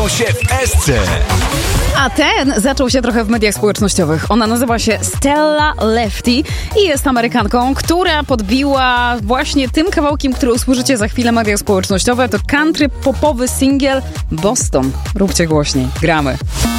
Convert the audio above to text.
znajdą się w Esce. A ten zaczął się trochę w mediach społecznościowych. Ona nazywa się Stella Lefty i jest Amerykanką, która podbiła właśnie tym kawałkiem, który usłyszycie za chwilę, media społecznościowe. To country popowy singiel Boston. Róbcie głośniej. Gramy.